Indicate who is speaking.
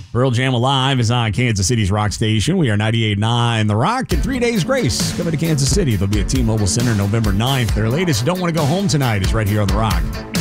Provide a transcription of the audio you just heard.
Speaker 1: Pearl Jam Alive is on Kansas City's Rock Station. We are 98.9 The Rock and 3 Days Grace coming to Kansas City. They'll be at T-Mobile Center November 9th. Their latest Don't Want to Go Home Tonight is right here on The Rock.